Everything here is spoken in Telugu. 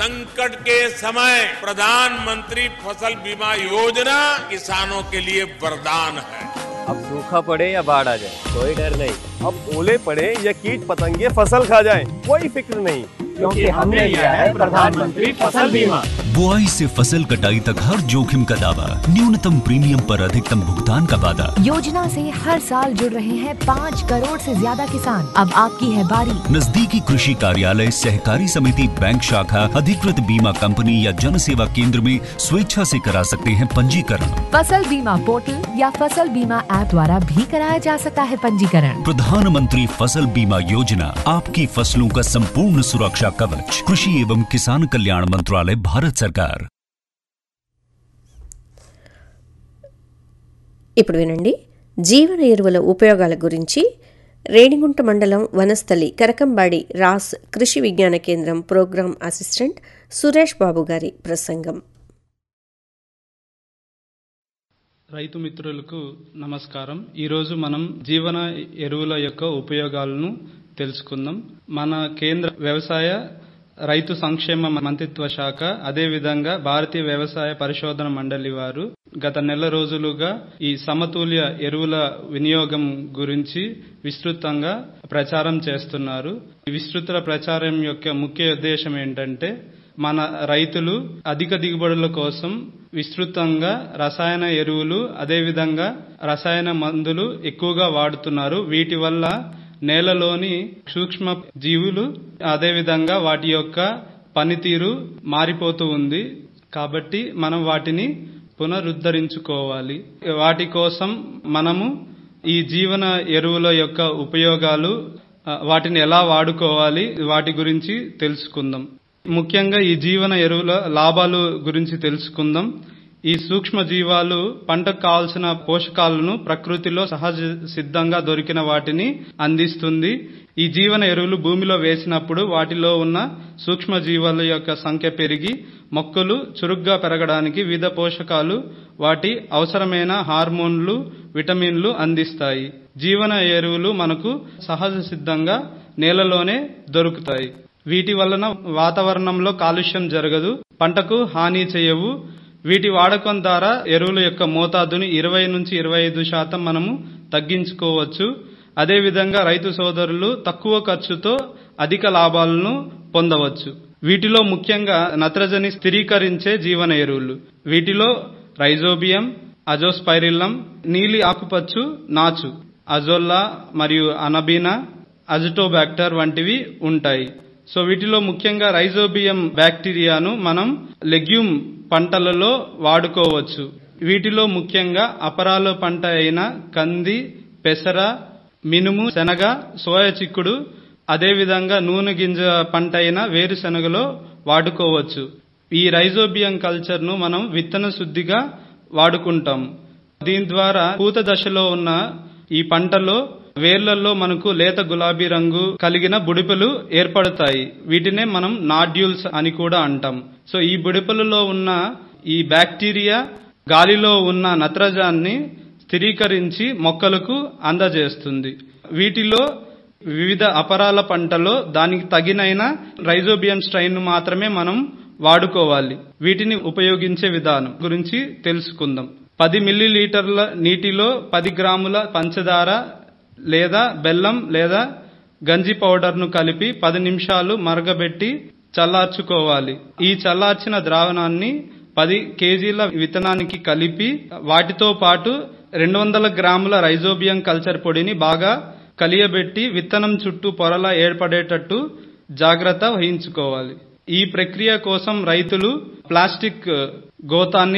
संकट के समय प्रधानमंत्री फसल बीमा योजना किसानों के लिए वरदान है। अब सूखा पड़े या बाढ़ आ जाए कोई डर नहीं। अब ओले पड़े या कीट पतंगे फसल खा जाए कोई फिक्र नहीं, क्योंकि हमने लिया है प्रधानमंत्री फसल बीमा। बुआई से फसल कटाई तक हर जोखिम का दावा, न्यूनतम प्रीमियम पर अधिकतम भुगतान का वादा। योजना से हर साल जुड़ रहे हैं 5 करोड़ से ज्यादा किसान। अब आपकी है बारी। नजदीकी कृषि कार्यालय, सहकारी समिति, बैंक शाखा, अधिकृत बीमा कंपनी या जन सेवा केंद्र में स्वेच्छा से करा सकते हैं पंजीकरण। फसल बीमा पोर्टल या फसल बीमा ऐप द्वारा भी कराया जा सकता है पंजीकरण। प्रधानमंत्री फसल बीमा योजना, आपकी फसलों का संपूर्ण सुरक्षा कवच। कृषि एवं किसान कल्याण मंत्रालय, भारत सरकार। ఇప్పుడు వినండి జీవన ఎరువుల ఉపయోగాల గురించి రేణిగుంట మండలం వనస్థలి కరకంబాడి రాస్ కృషి విజ్ఞాన కేంద్రం ప్రోగ్రాం అసిస్టెంట్ సురేష్ బాబు గారి ప్రసంగం. రైతు మిత్రులకు నమస్కారం. ఈరోజు మనం జీవన ఎరువుల యొక్క ఉపయోగాలను తెలుసుకుందాం. మన కేంద్ర వ్యవసాయ రైతు సంక్షేమ మంత్రిత్వ శాఖ, అదేవిధంగా భారతీయ వ్యవసాయ పరిశోధన మండలి వారు గత నెల రోజులుగా ఈ సమతుల్య ఎరువుల వినియోగం గురించి విస్తృతంగా ప్రచారం చేస్తున్నారు. ఈ విస్తృత ప్రచారం యొక్క ముఖ్య ఉద్దేశం ఏంటంటే, మన రైతులు అధిక దిగుబడుల కోసం విస్తృతంగా రసాయన ఎరువులు, అదేవిధంగా రసాయన మందులు ఎక్కువగా వాడుతున్నారు. వీటి వల్ల నేలలోని సూక్ష్మ జీవులు, అదేవిధంగా వాటి యొక్క పనితీరు మారిపోతూ ఉంది. కాబట్టి మనం వాటిని పునరుద్ధరించుకోవాలి. వాటి కోసం మనము ఈ జీవన ఎరువుల యొక్క ఉపయోగాలు, వాటిని ఎలా వాడుకోవాలి, వాటి గురించి తెలుసుకుందాం. ముఖ్యంగా ఈ జీవన ఎరువుల లాభాలు గురించి తెలుసుకుందాం. ఈ సూక్ష్మ జీవాలు పంటకు కావాల్సిన పోషకాలను ప్రకృతిలో సహజ సిద్ధంగా దొరికిన వాటిని అందిస్తుంది. ఈ జీవన ఎరువులు భూమిలో వేసినప్పుడు వాటిలో ఉన్న సూక్ష్మ జీవాల యొక్క సంఖ్య పెరిగి మొక్కలు చురుగ్గా పెరగడానికి వివిధ పోషకాలు, వాటి అవసరమైన హార్మోన్లు, విటమిన్లు అందిస్తాయి. జీవన ఎరువులు మనకు సహజ సిద్ధంగా నేలలోనే దొరుకుతాయి. వీటి వలన వాతావరణంలో కాలుష్యం జరగదు, పంటకు హాని చేయవు. వీటి వాడకం ద్వారా ఎరువుల యొక్క మోతాదుని 20 నుంచి 25% మనము తగ్గించుకోవచ్చు. అదేవిధంగా రైతు సోదరులు తక్కువ ఖర్చుతో అధిక లాభాలను పొందవచ్చు. వీటిలో ముఖ్యంగా నత్రజని స్థిరీకరించే జీవన ఎరువులు, వీటిలో రైజోబియం, అజోస్పైరిల్లం, నీలి ఆకుపచ్చు నాచు, అజోల్లా మరియు అనబీనా, అజిటోబాక్టర్ వంటివి ఉంటాయి. సో వీటిలో ముఖ్యంగా రైజోబియం బ్యాక్టీరియాను మనం లెగ్యూమ్ పంటలలో వాడుకోవచ్చు. వీటిలో ముఖ్యంగా అపరాల పంట అయిన కంది, పెసర, మినుము, శనగ, సోయా చిక్కుడు, అదేవిధంగా నూనె గింజ పంట అయిన వేరుశెనగలో వాడుకోవచ్చు. ఈ రైజోబియం కల్చర్ను మనం విత్తన శుద్ధిగా వాడుకుంటాం. దీని ద్వారా పూత దశలో ఉన్న ఈ పంటలో వేర్లలో మనకు లేత గులాబీ రంగు కలిగిన బుడిపెలు ఏర్పడతాయి. వీటినే మనం నాడ్యూల్స్ అని కూడా అంటాం. సో ఈ బుడిపెలలో ఉన్న ఈ బ్యాక్టీరియా గాలిలో ఉన్న నత్రజాన్ని స్థిరీకరించి మొక్కలకు అందజేస్తుంది. వీటిలో వివిధ అపరాల పంటలో దానికి తగినైన రైజోబియం స్ట్రెయిన్ మాత్రమే మనం వాడుకోవాలి. వీటిని ఉపయోగించే విధానం గురించి తెలుసుకుందాం. 10 మిల్లీలీటర్ల నీటిలో 10 గ్రాముల పంచదార లేదా బెల్లం లేదా గంజి పౌడర్ను కలిపి 10 నిమిషాలు మరగబెట్టి చల్లార్చుకోవాలి. ఈ చల్లార్చిన ద్రావణాన్ని 10 కేజీల విత్తనానికి కలిపి వాటితో పాటు 200 గ్రాముల రైజోబియం కల్చర్ పొడిని బాగా కలియబెట్టి విత్తనం చుట్టూ పొరలా ఏర్పడేటట్టు జాగ్రత్త వహించుకోవాలి. ఈ ప్రక్రియ కోసం రైతులు ప్లాస్టిక్ గోతాన్ని